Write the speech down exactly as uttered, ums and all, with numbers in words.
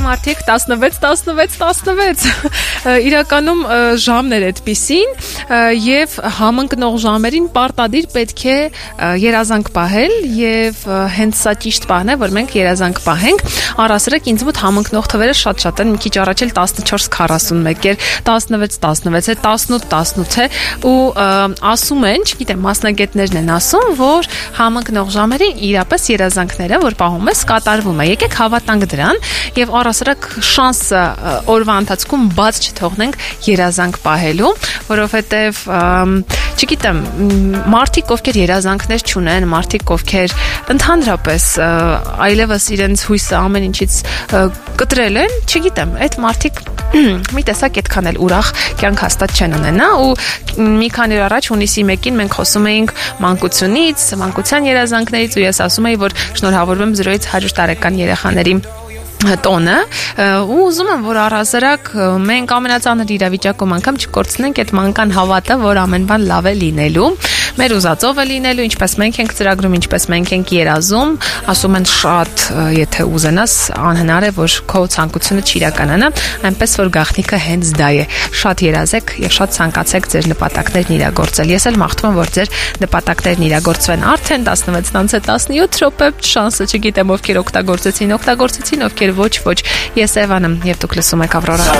մարդիկ տասնվեց տասնվեց տասնվեց իրականում ժամն էր այդպիսին եւ համընկնող ժամերին պարտադիր պետք է երազանք պահել եւ հենց սա ճիշտ բան է, որ մենք երազանք պահենք։ Առասարակ ինձ մոտ համընկնող թվերը շատ-շատ են, մի քիչ առաջ էլ տասնչորս քառասունմեկ էր, տասնվեց տասնվեց է, տասնութ տասնութ է ու ասում են, չգիտեմ, մասնագետներն են ասում, որ համընկնող ժամերին իրապես երազանքները, որ պահում ես, կատարվում է։ Եկեք հավատանք դրան եւ առասարակ շանսը օրվա ընթացքում բաց չթողնենք երազանք պահելու, որովհետեւ չգիտեմ, մարդիկ ովքեր երազանքներ չունեն, մարդիկ ովքեր ընդհանրապես այլևս իրենց հույսը ամեն ինչից կտրել են, չգիտեմ, այդ մարդիկ մի տեսակ այդքան էլ ուրախ կյանք հաստատ չեն ունենա ու մի քանի օր առաջ հունիսի մեկին մենք խոսում էինք մանկությունից, մանկության երազանքներից ու ես ասում էի, որ շնորհավորում եմ զրոյից հարյուր տարեկան երեխաների տոնը ու ուզում եմ, որ առհասարակ մենք ամենածանր իրավիճակում անգամ չկորցնենք այդ մանկան հավատը, որ ամեն բան լավ է լինելու, մեր ուզածով է լինելու, ինչպես մենք ենք ծրագրում, ինչպես մենք ենք երազում, ասում են շատ, եթե ուզենաս, անհնար է, որ քո ցանկությունը չիրականանա, այնպես որ գաղտնիքը հենց դա է։ Շատ երազեք եւ շատ ցանկացեք ձեր նպատակներն իրագործել։ Ես էլ մաղթում եմ, որ ձեր նպատակներն իրագործվեն արդեն տասնվեց տասնյոթ րոպե, շանսը չգիտեմ ովքեր օգտագործեցին, օգտագործեցին, ովքեր ոչ, ոչ։ Ես Էվան եմ եւ դուք լսում եք Ավրորա։